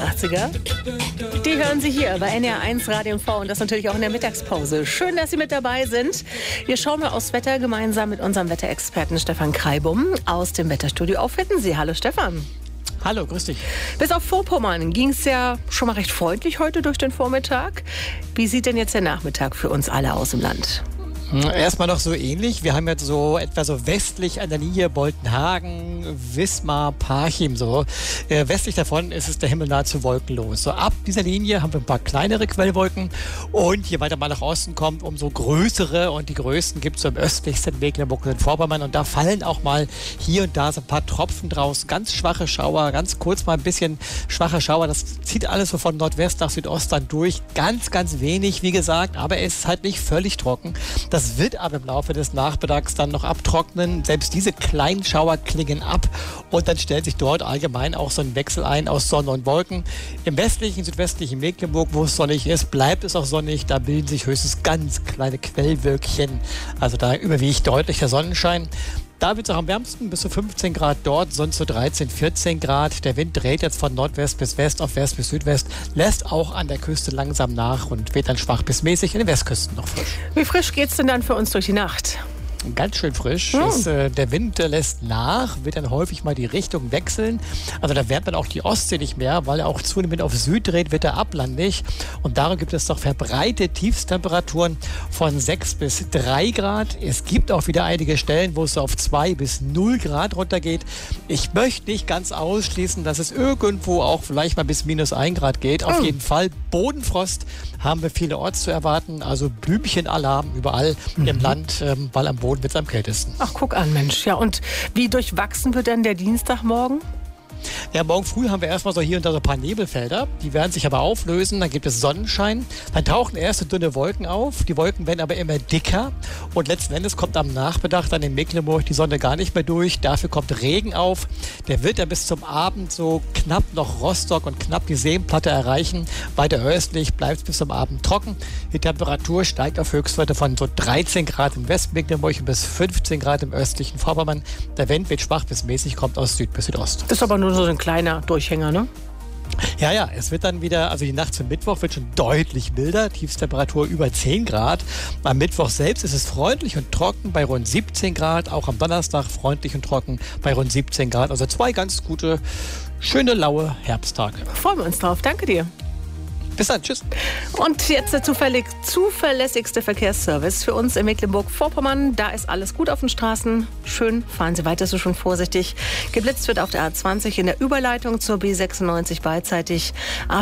80er. Die hören Sie hier bei NR1 Radio und V und das natürlich auch in der Mittagspause. Schön, dass Sie mit dabei sind. Wir schauen mal aufs Wetter gemeinsam mit unserem Wetterexperten Stefan Kreibum aus dem Wetterstudio auf Hiddensee. Hallo Stefan. Hallo, grüß dich. Bis auf Vorpommern ging es ja schon mal recht freundlich heute durch den Vormittag. Wie sieht denn jetzt der Nachmittag für uns alle aus im Land? Erstmal noch so ähnlich. Wir haben jetzt so etwa so westlich an der Linie Boltenhagen, Wismar, Parchim so. Westlich davon ist es der Himmel nahezu wolkenlos. So ab dieser Linie haben wir ein paar kleinere Quellwolken und je weiter man nach Osten kommt, umso größere und die größten gibt es im östlichsten Mecklenburg und Vorpommern und da fallen auch mal hier und da so ein paar Tropfen draus. Ganz schwache Schauer, ganz kurz mal ein bisschen schwache Schauer. Das zieht alles so von Nordwest nach Südost dann durch. Ganz, ganz wenig, wie gesagt, aber es ist halt nicht völlig trocken. Das wird aber im Laufe des Nachmittags dann noch abtrocknen. Selbst diese kleinen Schauer klingen ab und dann stellt sich dort allgemein auch so ein Wechsel ein aus Sonne und Wolken. Im westlichen, südwestlichen Mecklenburg, wo es sonnig ist, bleibt es auch sonnig. Da bilden sich höchstens ganz kleine Quellwölkchen. Also da überwiegt deutlich der Sonnenschein. Da wird es auch am wärmsten, bis zu 15 Grad dort, sonst so 13, 14 Grad. Der Wind dreht jetzt von Nordwest bis West auf West bis Südwest, lässt auch an der Küste langsam nach und weht dann schwach bis mäßig, in den Westküsten noch frisch. Wie frisch geht's denn dann für uns durch die Nacht? Ganz schön frisch. Der Wind lässt nach, wird dann häufig mal die Richtung wechseln. Also da wärmt dann auch die Ostsee nicht mehr, weil er auch zunehmend auf Süd dreht, wird er ablandig. Und darum gibt es doch verbreitete Tiefstemperaturen von 6 bis 3 Grad. Es gibt auch wieder einige Stellen, wo es so auf 2 bis 0 Grad runtergeht. Ich möchte nicht ganz ausschließen, dass es irgendwo auch vielleicht mal bis minus 1 Grad geht. Auf jeden Fall Bodenfrost haben wir vielerorts zu erwarten. Also Blümchenalarm überall im Land, weil am Boden wird es am kältesten. Ach, guck an, Mensch. Ja, und wie durchwachsen wird denn der Dienstagmorgen? Ja, morgen früh haben wir erstmal so hier und da so ein paar Nebelfelder. Die werden sich aber auflösen, dann gibt es Sonnenschein. Dann tauchen erste dünne Wolken auf. Die Wolken werden aber immer dicker. Und letzten Endes kommt am Nachmittag dann in Mecklenburg die Sonne gar nicht mehr durch. Dafür kommt Regen auf. Der wird dann bis zum Abend so knapp noch Rostock und knapp die Seenplatte erreichen. Weiter östlich bleibt es bis zum Abend trocken. Die Temperatur steigt auf Höchstwerte von so 13 Grad im Westmecklenburg und bis 15 Grad im östlichen Vorpommern. Der Wind wird schwach bis mäßig, kommt aus Süd bis Südost. Das ist aber nur so ein kleiner Durchhänger, ne? Ja, es wird dann wieder, also die Nacht zum Mittwoch wird schon deutlich milder, Tiefstemperatur über 10 Grad. Am Mittwoch selbst ist es freundlich und trocken bei rund 17 Grad, auch am Donnerstag freundlich und trocken bei rund 17 Grad. Also 2 ganz gute, schöne, laue Herbsttage. Freuen wir uns drauf. Danke dir. Bis dann, tschüss. Und jetzt der zuverlässigste Verkehrsservice für uns in Mecklenburg-Vorpommern. Da ist alles gut auf den Straßen. Schön, fahren Sie weiter so schon vorsichtig. Geblitzt wird auf der A20 in der Überleitung zur B96 beidseitig.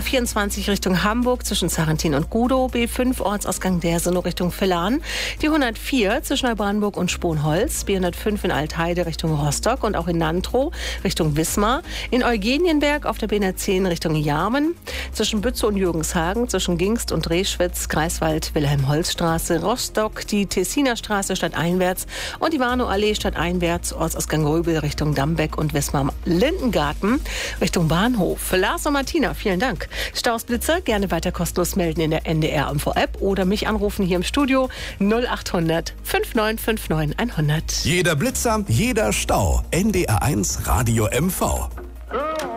A24 Richtung Hamburg zwischen Sarrentin und Gudow. B5 Ortsausgang Dersenow Richtung Villan. Die 104 zwischen Neubrandenburg und Sponholz. B105 in Altheide Richtung Rostock und auch in Nantrow Richtung Wismar. In Eugenienberg auf der B110 Richtung Jarmen. Zwischen Bützow und Jürgenshagen, zwischen Gingst und Reschwitz, Greifswald, Wilhelm-Holz-Straße, Rostock, die Tessiner Straße stadteinwärts und die Warnow-Allee stadteinwärts, Ortsausgang Röbel Richtung Dambeck und Wismar-Lindengarten Richtung Bahnhof. Für Lars und Martina, vielen Dank. Staus, Blitzer, gerne weiter kostenlos melden in der NDR Info-App oder mich anrufen hier im Studio 0800 5959 100. Jeder Blitzer, jeder Stau. NDR1 Radio MV.